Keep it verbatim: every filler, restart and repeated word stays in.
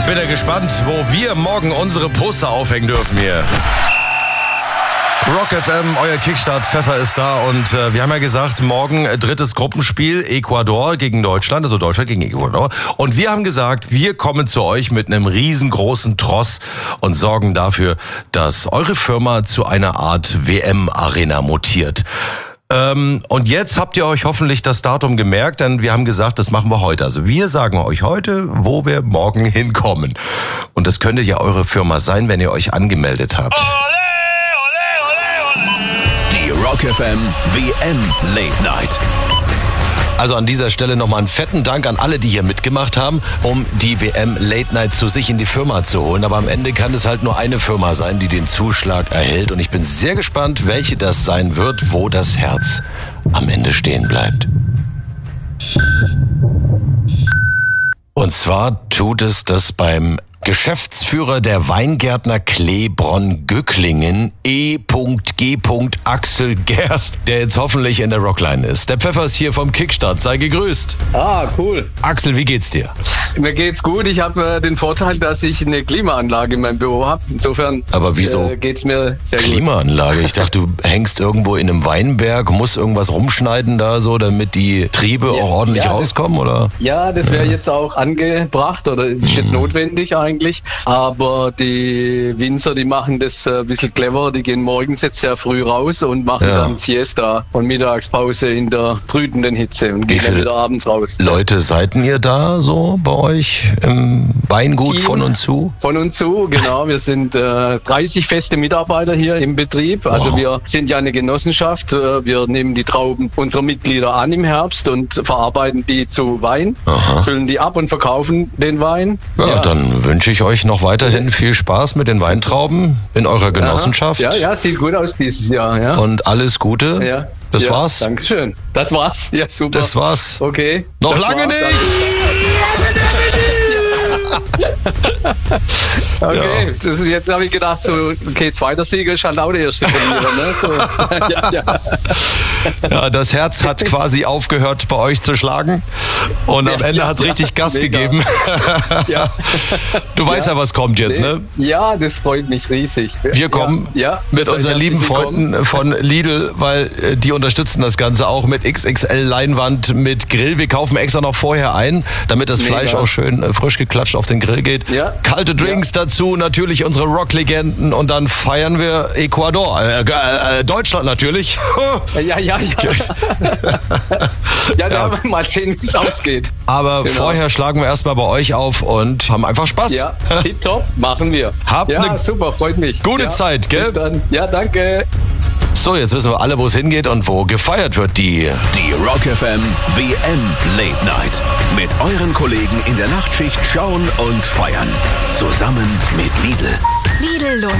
bin ja gespannt, wo wir morgen unsere Poster aufhängen dürfen hier. Rock F M, euer Kickstart, Pfeffer ist da und äh, wir haben ja gesagt, morgen äh, drittes Gruppenspiel, Ecuador gegen Deutschland, also Deutschland gegen Ecuador. Und wir haben gesagt, wir kommen zu euch mit einem riesengroßen Tross und sorgen dafür, dass eure Firma zu einer Art W M-Arena mutiert. Ähm, und jetzt habt ihr euch hoffentlich das Datum gemerkt, denn wir haben gesagt, das machen wir heute. Also wir sagen euch heute, wo wir morgen hinkommen. Und das könnte ja eure Firma sein, wenn ihr euch angemeldet habt. Rock F M W M Late Night. Also an dieser Stelle nochmal einen fetten Dank an alle, die hier mitgemacht haben, um die W M Late Night zu sich in die Firma zu holen. Aber am Ende kann es halt nur eine Firma sein, die den Zuschlag erhält. Und ich bin sehr gespannt, welche das sein wird, wo das Herz am Ende stehen bleibt. Und zwar tut es das beim Geschäftsführer der Weingärtner Kleebronn-Gücklingen, E G Axel Gerst, der jetzt hoffentlich in der Rockline ist. Der Pfeffer ist hier vom Kickstart, sei gegrüßt. Ah, cool. Axel, wie geht's dir? Mir geht's gut. Ich habe äh, den Vorteil, dass ich eine Klimaanlage in meinem Büro habe. Insofern Aber wieso? Äh, geht's mir sehr Klimaanlage? Ich dachte, du hängst irgendwo in einem Weinberg, musst irgendwas rumschneiden da so, damit die Triebe ja, auch ordentlich ja, rauskommen, oder? Ja, das wäre ja. jetzt auch angebracht oder ist jetzt hm. notwendig eigentlich. Aber die Winzer, die machen das ein bisschen clever. Die gehen morgens jetzt sehr früh raus und machen ja. dann Siesta und Mittagspause in der brütenden Hitze und gehen dann wieder abends raus. Leute seid ihr da so bei euch im Weingut Team von und zu? Von und zu, genau. Wir sind äh, dreißig feste Mitarbeiter hier im Betrieb. Wow. Also wir sind ja eine Genossenschaft. Wir nehmen die Trauben unserer Mitglieder an im Herbst und verarbeiten die zu Wein, Aha. füllen die ab und verkaufen den Wein. Ja, ja. Dann wünsche ich euch noch weiterhin viel Spaß mit den Weintrauben in eurer Genossenschaft. Ja, ja, sieht gut aus dieses Jahr. Ja. Und alles Gute. Ja. Das ja, war's. Dankeschön. Das war's. Ja, super. Das war's. Okay. Noch das lange war's. nicht. Okay, ja. das ist, jetzt habe ich gedacht, so, okay, zweiter Sieger ist halt auch der erste Verlierer, ne? So. ja, ja. ja, das Herz hat quasi aufgehört bei euch zu schlagen und am ja, Ende ja, hat es ja, richtig Gas mega. gegeben. ja. Du weißt ja, ja was kommt jetzt, nee. ne? Ja, das freut mich riesig. Wir kommen ja, ja, mit unseren lieben Freunden kommen. von Lidl, weil äh, die unterstützen das Ganze auch mit X X L-Leinwand, mit Grill. Wir kaufen extra noch vorher ein, damit das mega. Fleisch auch schön äh, frisch geklatscht auf den Grill geht. Ja. Kalte Drinks ja. dazu, natürlich unsere Rock-Legenden und dann feiern wir Ecuador. Äh, äh, Deutschland natürlich. ja, ja, ja. ja, da ja. mal sehen, wie es ausgeht. Aber genau. vorher schlagen wir erstmal bei euch auf und haben einfach Spaß. Ja, tipptopp, machen wir. Habt ja, eine super, freut mich. Gute ja, Zeit, gell? Bis dann. Ja, danke. So, jetzt wissen wir alle, wo es hingeht und wo gefeiert wird. Die Die Rock F M W M Late Night. Mit euren Kollegen in der Nachtschicht schauen und feiern. Zusammen mit Lidl. Lidl